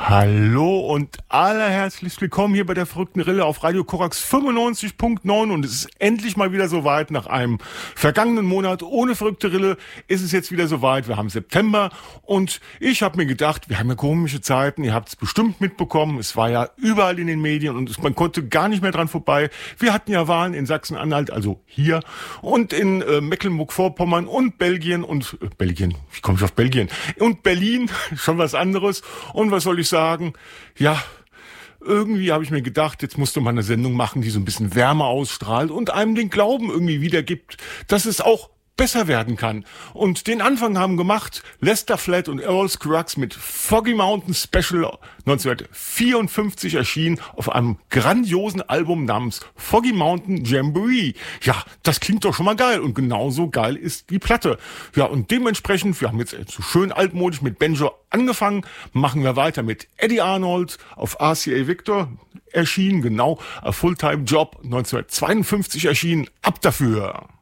Hallo und allerherzlichst willkommen hier bei der verrückten Rille auf Radio Korax 95.9 und es ist endlich mal wieder soweit. Nach einem vergangenen Monat ohne verrückte Rille ist es jetzt wieder soweit. Wir haben September und ich habe mir gedacht, wir haben ja komische Zeiten, ihr habt es bestimmt mitbekommen, es war ja überall in den Medien und man konnte gar nicht mehr dran vorbei. Wir hatten ja Wahlen in Sachsen-Anhalt, also hier, und in Mecklenburg-Vorpommern und Belgien und Belgien, wie komme ich auf Belgien? Und Berlin, schon was anderes. Und was soll ich sagen? Ja, irgendwie habe ich mir gedacht, jetzt musste man eine Sendung machen, die so ein bisschen Wärme ausstrahlt und einem den Glauben irgendwie wiedergibt, dass es auch besser werden kann. Und den Anfang haben gemacht Lester Flatt und Earl Scruggs mit Foggy Mountain Special 1954 erschienen auf einem grandiosen Album namens Foggy Mountain Jamboree. Ja, das klingt doch schon mal geil und genauso geil ist die Platte. Ja, und dementsprechend, wir haben jetzt so schön altmodisch mit Banjo angefangen, machen wir weiter mit Eddie Arnold auf RCA Victor erschienen, genau, A Full-Time Job 1952 erschienen. Ab dafür!